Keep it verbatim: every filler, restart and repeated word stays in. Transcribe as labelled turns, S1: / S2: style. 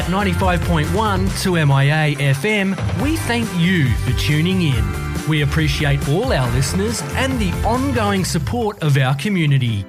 S1: at ninety-five point one to M I A F M, we thank you for tuning in. We appreciate all our listeners and the ongoing support of our community.